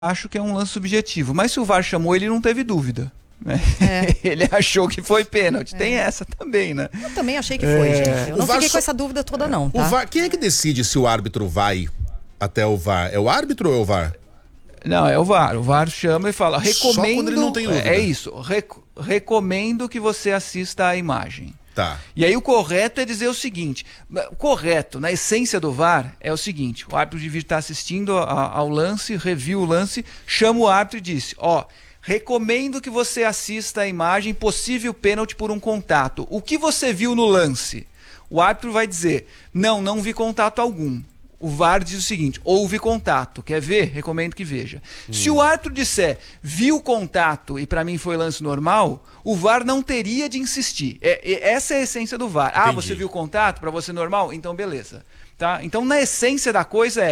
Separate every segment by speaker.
Speaker 1: acho que é um lance subjetivo. Mas se o VAR chamou, ele não teve dúvida. Né? Ele achou que foi pênalti. Tem essa também, né?
Speaker 2: Eu também achei que foi, gente. Eu não fiquei com essa dúvida toda, não. Tá?
Speaker 3: O VAR, quem é que decide se o árbitro vai até o VAR? É o árbitro ou é o VAR?
Speaker 1: Não, é o VAR. O VAR chama e fala, recomendo...
Speaker 3: Só quando ele não tem dúvida.
Speaker 1: É isso. Recomendo que você assista a imagem.
Speaker 3: Tá.
Speaker 1: E aí o correto é dizer o seguinte, o correto, na essência do VAR, é o seguinte, o árbitro devia estar assistindo ao lance, reviu o lance, chama o árbitro e disse, recomendo que você assista a imagem, possível pênalti por um contato. O que você viu no lance? O árbitro vai dizer, não vi contato algum. O VAR diz o seguinte, houve contato, quer ver? Recomendo que veja. Se o árbitro disser, viu contato e para mim foi lance normal, o VAR não teria de insistir. Essa é a essência do VAR.
Speaker 3: Entendi.
Speaker 1: Você viu contato, para você normal? Então beleza. Tá? Então na essência da coisa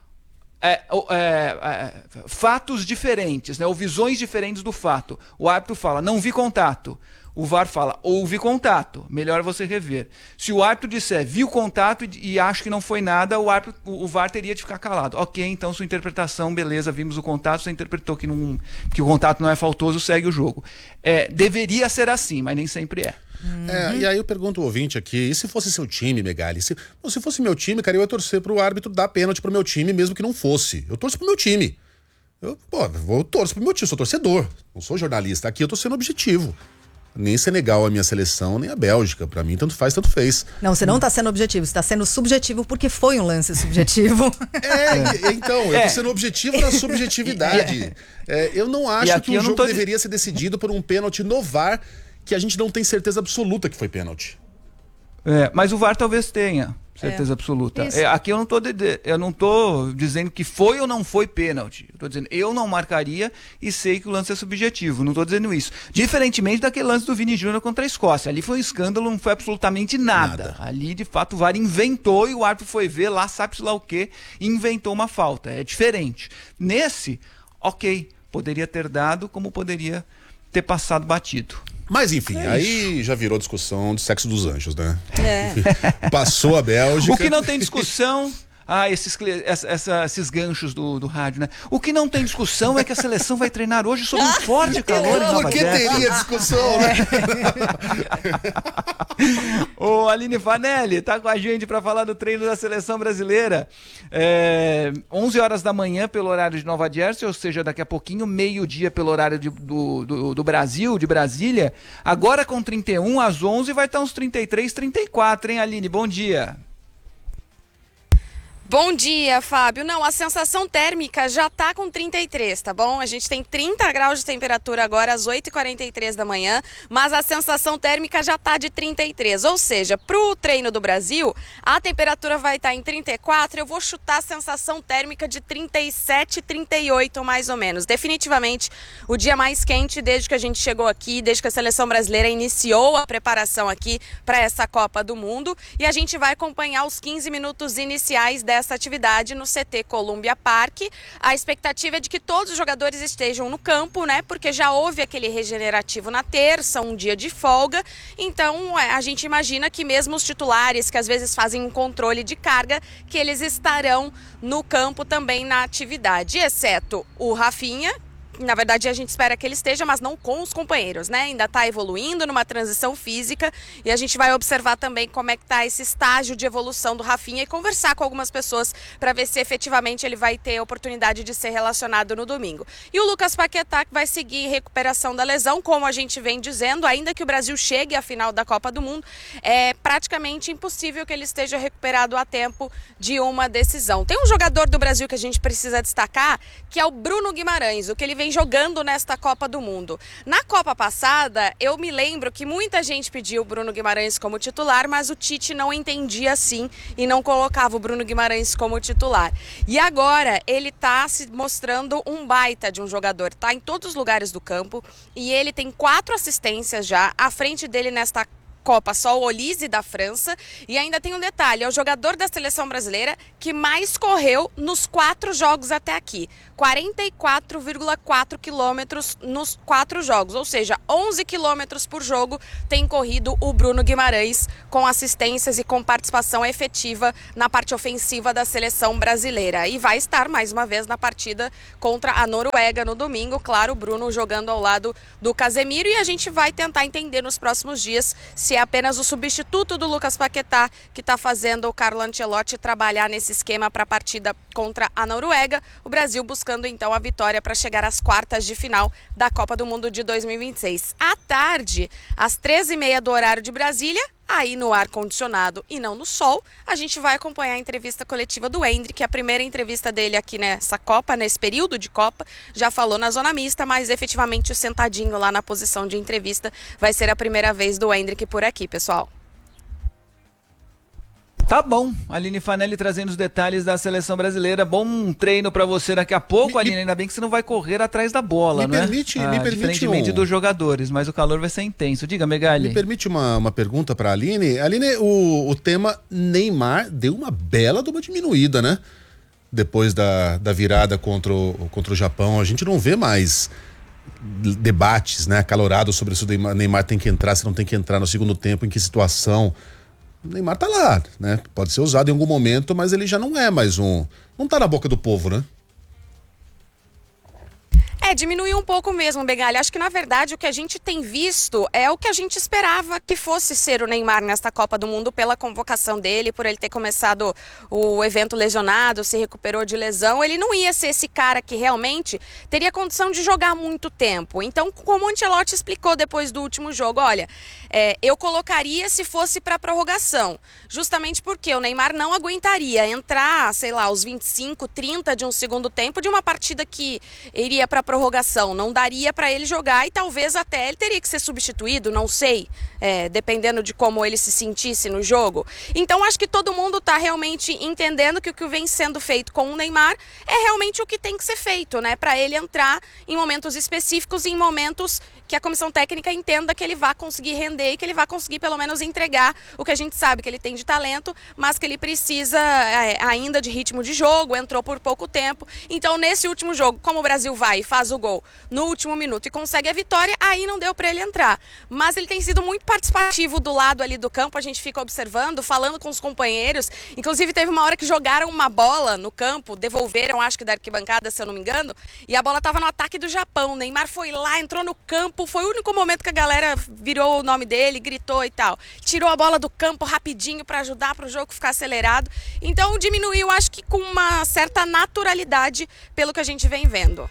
Speaker 1: fatos diferentes, né? Ou visões diferentes do fato. O árbitro fala, não vi contato. O VAR fala, houve contato, melhor você rever. Se o árbitro disser, viu contato e acho que não foi nada, o VAR teria de ficar calado. Ok, então sua interpretação, beleza, vimos o contato, você interpretou que o contato não é faltoso, segue o jogo. Deveria ser assim, mas nem sempre é.
Speaker 3: E aí eu pergunto ao ouvinte aqui, e se fosse seu time, Megali? Se fosse meu time, cara, eu ia torcer pro árbitro dar pênalti pro meu time, mesmo que não fosse. Eu torço pro meu time. Eu torço pro meu time, sou torcedor, não sou jornalista. Aqui eu tô sendo objetivo. Nem Senegal é a minha seleção, nem a Bélgica. Pra mim, tanto faz, tanto fez.
Speaker 2: Não, você não tá sendo objetivo, você tá sendo subjetivo porque foi um lance subjetivo.
Speaker 3: Então, eu tô sendo objetivo na subjetividade. Eu não acho que o jogo deveria ser decidido por um pênalti no VAR, que a gente não tem certeza absoluta que foi pênalti.
Speaker 1: Mas o VAR talvez tenha certeza absoluta. Aqui eu não tô dizendo que foi ou não foi pênalti. Eu tô dizendo, eu não marcaria e sei que o lance é subjetivo. Não tô dizendo isso. Diferentemente daquele lance do Vini Júnior contra a Escócia. Ali foi um escândalo, não foi absolutamente nada. Ali, de fato, o VAR inventou e o árbitro foi ver lá, sabe-se lá o quê, e inventou uma falta. É diferente. Nesse, ok, poderia ter dado como poderia ter passado batido.
Speaker 3: Mas enfim, aí já virou discussão de sexo dos anjos, né? Passou a Bélgica.
Speaker 1: O que não tem discussão... esses ganchos do rádio, né? O que não tem discussão é que a seleção vai treinar hoje sob um forte calor em Nova
Speaker 3: Por que
Speaker 1: Jersey.
Speaker 3: teria discussão, né?
Speaker 1: O Aline Fanelli tá com a gente para falar do treino da seleção brasileira. 11 horas da manhã pelo horário de Nova Jersey, ou seja, daqui a pouquinho, meio-dia pelo horário do Brasil, de Brasília. Agora com 31, às 11 vai estar uns 33, 34, hein, Aline? Bom dia.
Speaker 4: Bom dia, Fábio. Não, a sensação térmica já tá com 33, tá bom? A gente tem 30 graus de temperatura agora às 8h43 da manhã, mas a sensação térmica já tá de 33. Ou seja, pro treino do Brasil, a temperatura vai estar em 34, eu vou chutar a sensação térmica de 37, 38 mais ou menos. Definitivamente o dia mais quente desde que a gente chegou aqui, desde que a seleção brasileira iniciou a preparação aqui para essa Copa do Mundo. E a gente vai acompanhar os 15 minutos iniciais dessa atividade no CT Columbia Park. A expectativa é de que todos os jogadores estejam no campo, né? Porque já houve aquele regenerativo na terça, um dia de folga. Então a gente imagina que mesmo os titulares, que às vezes fazem um controle de carga, que eles estarão no campo também na atividade, exceto o Rafinha. Na verdade, a gente espera que ele esteja, mas não com os companheiros, né? Ainda está evoluindo numa transição física e a gente vai observar também como é que está esse estágio de evolução do Rafinha e conversar com algumas pessoas para ver se efetivamente ele vai ter a oportunidade de ser relacionado no domingo. E o Lucas Paquetá, que vai seguir recuperação da lesão, como a gente vem dizendo, ainda que o Brasil chegue à final da Copa do Mundo, é praticamente impossível que ele esteja recuperado a tempo de uma decisão. Tem um jogador do Brasil que a gente precisa destacar, que é o Bruno Guimarães, o que ele vem jogando nesta Copa do Mundo. Na Copa passada, eu me lembro que muita gente pediu o Bruno Guimarães como titular, mas o Tite não entendia assim e não colocava o Bruno Guimarães como titular. E agora ele está se mostrando um baita de um jogador, tá em todos os lugares do campo e ele tem 4 assistências já, à frente dele nesta Copa só o Olise da França. E ainda tem um detalhe, é o jogador da seleção brasileira que mais correu nos 4 jogos até aqui. 44,4 quilômetros nos 4 jogos, ou seja, 11 quilômetros por jogo tem corrido o Bruno Guimarães, com assistências e com participação efetiva na parte ofensiva da seleção brasileira. E vai estar mais uma vez na partida contra a Noruega no domingo, claro, o Bruno jogando ao lado do Casemiro, e a gente vai tentar entender nos próximos dias se é apenas o substituto do Lucas Paquetá que está fazendo o Carlo Ancelotti trabalhar nesse esquema para a partida contra a Noruega. O Brasil buscando então a vitória para chegar às quartas de final da Copa do Mundo de 2026. À tarde, às 13h30 do horário de Brasília, aí no ar-condicionado e não no sol, a gente vai acompanhar a entrevista coletiva do Endrick, a primeira entrevista dele aqui nessa Copa, nesse período de Copa. Já falou na zona mista, mas efetivamente sentadinho lá na posição de entrevista vai ser a primeira vez do Endrick por aqui, pessoal.
Speaker 1: Tá bom, Aline Fanelli trazendo os detalhes da seleção brasileira. Bom treino pra você daqui a pouco, Aline. Ainda bem que você não vai correr atrás da bola,
Speaker 3: me
Speaker 1: né?
Speaker 3: permite
Speaker 1: diferentemente dos jogadores, mas o calor vai ser intenso. Diga, Megali.
Speaker 3: Me permite uma pergunta pra Aline. Aline, o tema Neymar deu uma bela de uma diminuída, né? Depois da virada contra o Japão, a gente não vê mais debates, né, acalorados sobre se o Neymar tem que entrar, se não tem que entrar no segundo tempo, em que situação. O Neymar tá lá, né? Pode ser usado em algum momento, mas ele já não é mais não tá na boca do povo, né?
Speaker 4: Diminuiu um pouco mesmo, Begali. Acho que, na verdade, o que a gente tem visto é o que a gente esperava que fosse ser o Neymar nesta Copa do Mundo pela convocação dele, por ele ter começado o evento lesionado, se recuperou de lesão. Ele não ia ser esse cara que realmente teria condição de jogar muito tempo. Então, como o Ancelotti explicou depois do último jogo, olha, eu colocaria se fosse para prorrogação, justamente porque o Neymar não aguentaria entrar, sei lá, aos 25, 30 de um segundo tempo de uma partida que iria para prorrogação. Não daria para ele jogar e talvez até ele teria que ser substituído, não sei, dependendo de como ele se sentisse no jogo. Então acho que todo mundo está realmente entendendo que o que vem sendo feito com o Neymar é realmente o que tem que ser feito, né? Para ele entrar em momentos específicos, em momentos que a comissão técnica entenda que ele vai conseguir render e que ele vai conseguir pelo menos entregar o que a gente sabe que ele tem de talento, mas que ele precisa ainda de ritmo de jogo, entrou por pouco tempo. Então nesse último jogo, como o Brasil vai e faz o gol no último minuto e consegue a vitória, aí não deu para ele entrar. Mas ele tem sido muito participativo do lado ali do campo, a gente fica observando, falando com os companheiros. Inclusive teve uma hora que jogaram uma bola no campo, devolveram, acho que da arquibancada, se eu não me engano, e a bola estava no ataque do Japão. O Neymar foi lá, entrou no campo, foi o único momento que a galera virou o nome dele, gritou e tal. Tirou a bola do campo rapidinho para ajudar para o jogo ficar acelerado. Então diminuiu, acho que com uma certa naturalidade pelo que a gente vem vendo.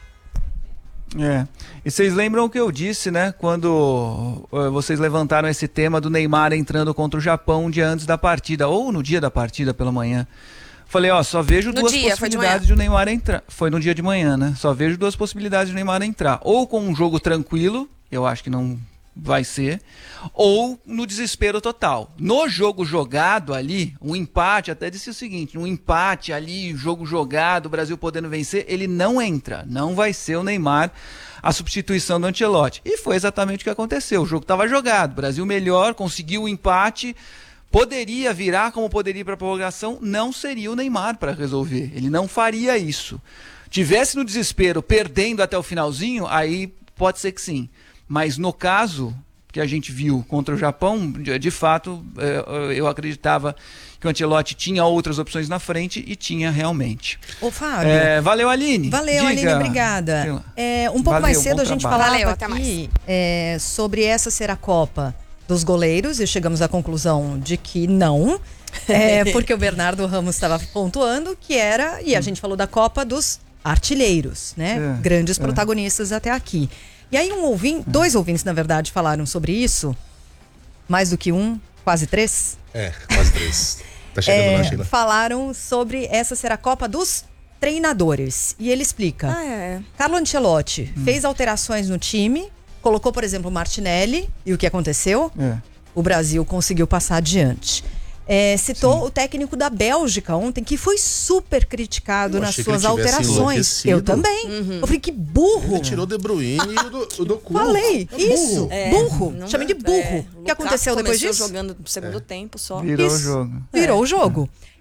Speaker 1: E vocês lembram o que eu disse, né? Quando vocês levantaram esse tema do Neymar entrando contra o Japão um dia antes da partida, ou no dia da partida pela manhã. Falei, só vejo duas possibilidades de o Neymar entrar. Foi no dia de manhã, né? Só vejo duas possibilidades de o Neymar entrar. Ou com um jogo tranquilo, eu acho que não vai ser, ou no desespero total. No jogo jogado ali, um empate, até disse o seguinte, um empate ali, jogo jogado, o Brasil podendo vencer, ele não entra, não vai ser o Neymar a substituição do Ancelotti. E foi exatamente o que aconteceu, o jogo estava jogado, o Brasil melhor, conseguiu o empate, poderia virar como poderia ir para a prorrogação, não seria o Neymar para resolver, ele não faria isso. Tivesse no desespero, perdendo até o finalzinho, aí pode ser que sim. Mas no caso que a gente viu contra o Japão, de fato, eu acreditava que o Ancelotti tinha outras opções na frente e tinha realmente.
Speaker 2: Ô, Fábio.
Speaker 1: Valeu, Aline.
Speaker 2: Valeu, Aline, obrigada. Um pouco mais cedo a gente falava aqui sobre essa ser a Copa dos goleiros e chegamos à conclusão de que não, porque o Bernardo Ramos estava pontuando que era, e a gente falou da Copa dos artilheiros, né? Grandes protagonistas até aqui. E aí dois ouvintes, na verdade, falaram sobre isso. Mais do que um, quase três.
Speaker 3: Quase três. Tá chegando lá, Sheila.
Speaker 2: Falaram sobre essa ser a Copa dos treinadores. E ele explica. Carlo Ancelotti fez alterações no time, colocou, por exemplo, o Martinelli. E o que aconteceu? O Brasil conseguiu passar adiante. Citou o técnico da Bélgica ontem, que foi super criticado nas suas alterações. Eu também. Eu falei, que burro.
Speaker 3: Ele tirou o De Bruyne e o Doku.
Speaker 2: Falei, isso, burro. Chamei de burro. O que aconteceu depois disso?
Speaker 5: Jogando no segundo tempo só.
Speaker 1: Virou o jogo.
Speaker 2: Virou o jogo.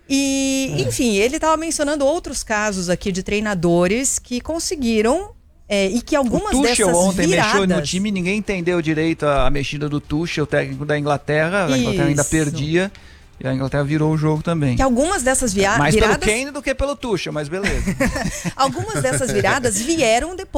Speaker 2: E, enfim, ele estava mencionando outros casos aqui de treinadores que conseguiram e que algumas
Speaker 1: o
Speaker 2: dessas
Speaker 1: ontem
Speaker 2: viradas...
Speaker 1: mexeu no time, ninguém entendeu direito a mexida do Tuchel, o técnico da Inglaterra. A Inglaterra ainda perdia e a Inglaterra virou o jogo também.
Speaker 2: Que algumas dessas
Speaker 1: mais
Speaker 2: viradas...
Speaker 1: pelo Kane do que pelo Tuchel, mas beleza.
Speaker 2: Algumas dessas viradas vieram depois